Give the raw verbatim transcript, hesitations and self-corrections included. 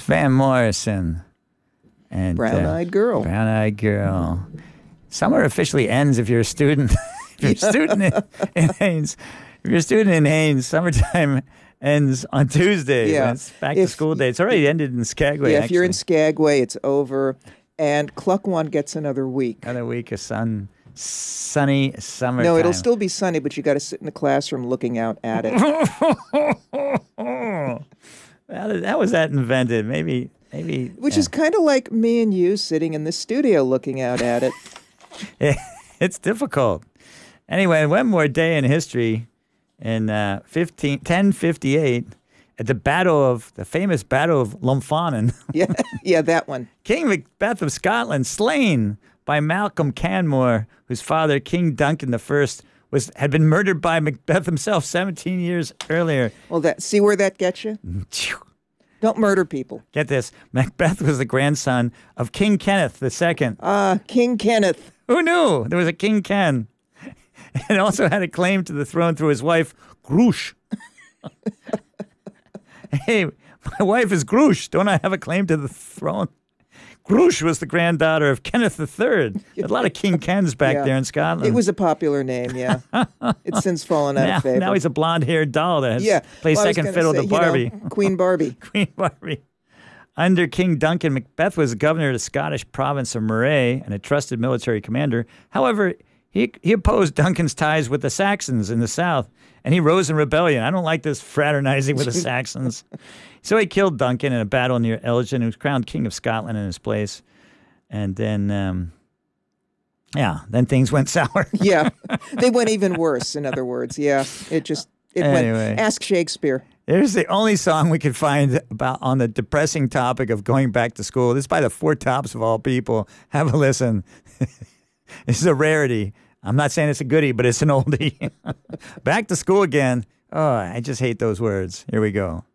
Van Morrison. And Brown-Eyed uh, Girl. Brown-Eyed Girl. Summer officially ends if you're a student. if you're a student in, in Haines. If you're a student in Haines, summertime ends on Tuesday. Yeah. It's back If- to school day. It's already ended in Skagway, Yeah, if you're in actually. Skagway, it's over. And Cluckwan gets another week. Another week of sun, sunny summertime. No, it'll still be sunny, but you got to sit in the classroom looking out at it. How did- How was that invented? Maybe, maybe. Which yeah. is kind of like me and you sitting in the studio looking out at it. It's difficult. Anyway, one more day in history. In uh, fifteen, ten fifty-eight, at the battle of the famous Battle of Lumphanan, Yeah, yeah, that one. King Macbeth of Scotland slain by Malcolm Canmore, whose father, King Duncan the First, was had been murdered by Macbeth himself seventeen years earlier. Well, that see where that gets you? Don't murder people. Get this: Macbeth was the grandson of King Kenneth the Second. Ah, King Kenneth. Who knew there was a King Ken? And also had a claim to the throne through his wife, Grush. Hey, my wife is Grush. Don't I have a claim to the throne? Grush was the granddaughter of Kenneth the Third. A lot of King Kens back Yeah. there in Scotland. It was a popular name, yeah. It's since fallen out now, of favor. now he's a blonde-haired doll that has yeah. plays Well, I was second gonna fiddle say, to you know, Barbie. Queen Barbie. Queen Barbie. Under King Duncan, Macbeth was governor of the Scottish province of Moray and a trusted military commander. However, he he opposed Duncan's ties with the Saxons in the south, and he rose in rebellion. I don't like this fraternizing with the Saxons. So he killed Duncan in a battle near Elgin, who was crowned king of Scotland in his place. And then, um, yeah, then things went sour. Yeah. They went even worse, in other words. Yeah. It just, it Anyway. went, ask Shakespeare. Here's the only song we could find about on the depressing topic of going back to school. This is by the Four Tops of all people. Have a listen. This is a rarity. I'm not saying it's a goodie, but it's an oldie. Back to school again. Oh, I just hate those words. Here we go.